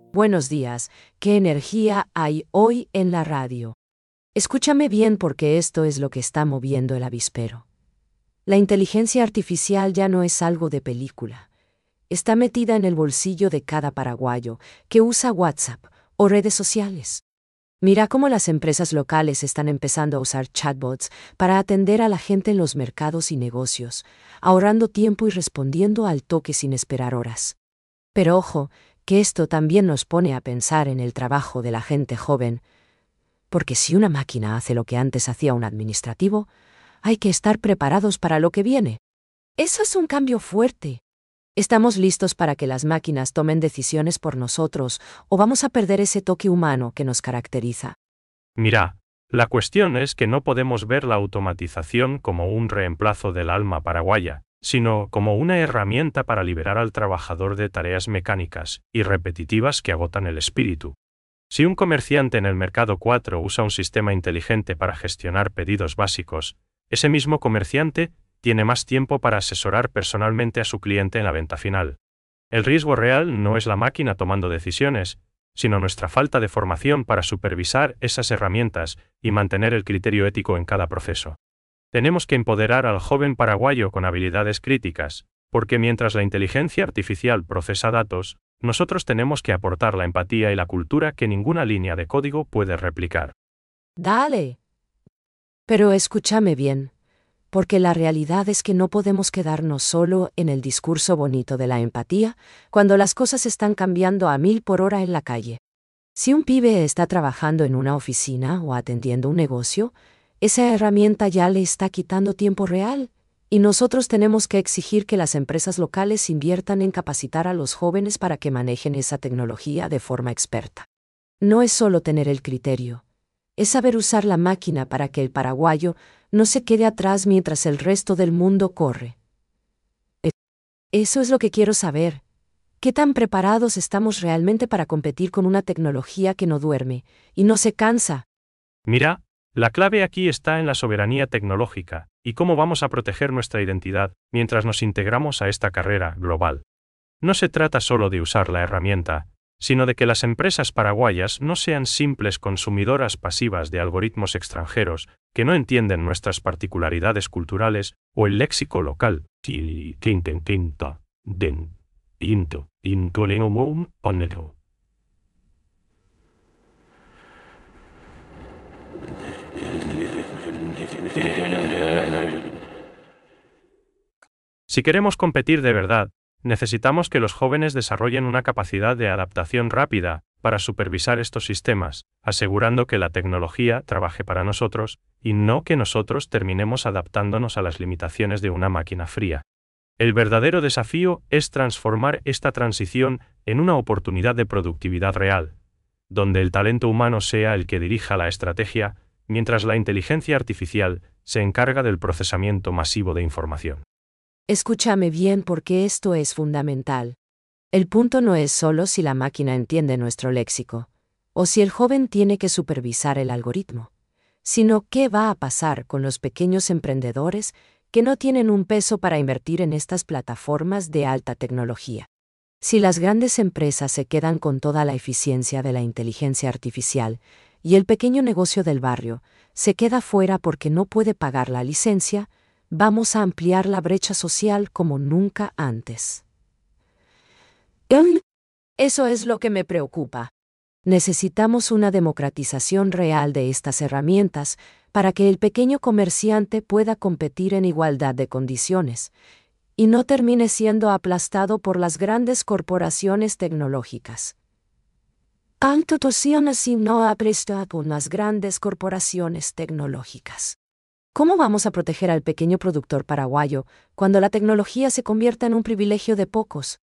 Buenos días, ¿qué energía hay hoy en la radio? Escúchame bien porque esto es lo que está moviendo el avispero. La inteligencia artificial ya no es algo de película. Está metida en el bolsillo de cada paraguayo que usa WhatsApp o redes sociales. Mira cómo las empresas locales están empezando a usar chatbots para atender a la gente en los mercados y negocios, ahorrando tiempo y respondiendo al toque sin esperar horas. Pero ojo, que esto también nos pone a pensar en el trabajo de la gente joven, porque si una máquina hace lo que antes hacía un administrativo, hay que estar preparados para lo que viene. Eso es un cambio fuerte. ¿Estamos listos para que las máquinas tomen decisiones por nosotros o vamos a perder ese toque humano que nos caracteriza? Mira, la cuestión es que no podemos ver la automatización como un reemplazo del alma paraguaya, sino como una herramienta para liberar al trabajador de tareas mecánicas y repetitivas que agotan el espíritu. Si un comerciante en el mercado 4 usa un sistema inteligente para gestionar pedidos básicos, ese mismo comerciante tiene más tiempo para asesorar personalmente a su cliente en la venta final. El riesgo real no es la máquina tomando decisiones, sino nuestra falta de formación para supervisar esas herramientas y mantener el criterio ético en cada proceso. Tenemos que empoderar al joven paraguayo con habilidades críticas, porque mientras la inteligencia artificial procesa datos, nosotros tenemos que aportar la empatía y la cultura que ninguna línea de código puede replicar. Dale. Pero escúchame bien, porque la realidad es que no podemos quedarnos solo en el discurso bonito de la empatía cuando las cosas están cambiando a 1000 por hora en la calle. Si un pibe está trabajando en una oficina o atendiendo un negocio, esa herramienta ya le está quitando tiempo real, y nosotros tenemos que exigir que las empresas locales inviertan en capacitar a los jóvenes para que manejen esa tecnología de forma experta. No es solo tener el criterio, es saber usar la máquina para que el paraguayo no se quede atrás mientras el resto del mundo corre. Eso es lo que quiero saber. ¿Qué tan preparados estamos realmente para competir con una tecnología que no duerme y no se cansa? Mira, la clave aquí está en la soberanía tecnológica y cómo vamos a proteger nuestra identidad mientras nos integramos a esta carrera global. No se trata solo de usar la herramienta, sino de que las empresas paraguayas no sean simples consumidoras pasivas de algoritmos extranjeros que no entienden nuestras particularidades culturales o el léxico local. Si queremos competir de verdad, necesitamos que los jóvenes desarrollen una capacidad de adaptación rápida para supervisar estos sistemas, asegurando que la tecnología trabaje para nosotros y no que nosotros terminemos adaptándonos a las limitaciones de una máquina fría. El verdadero desafío es transformar esta transición en una oportunidad de productividad real, donde el talento humano sea el que dirija la estrategia, mientras la inteligencia artificial se encarga del procesamiento masivo de información. Escúchame bien porque esto es fundamental. El punto no es solo si la máquina entiende nuestro léxico, o si el joven tiene que supervisar el algoritmo, sino qué va a pasar con los pequeños emprendedores que no tienen un peso para invertir en estas plataformas de alta tecnología. Si las grandes empresas se quedan con toda la eficiencia de la inteligencia artificial y el pequeño negocio del barrio se queda fuera porque no puede pagar la licencia, vamos a ampliar la brecha social como nunca antes. Eso es lo que me preocupa. Necesitamos una democratización real de estas herramientas para que el pequeño comerciante pueda competir en igualdad de condiciones y no termine siendo aplastado por las grandes corporaciones tecnológicas. Tanto tosión así no aplasta con las grandes corporaciones tecnológicas. ¿Cómo vamos a proteger al pequeño productor paraguayo cuando la tecnología se convierta en un privilegio de pocos?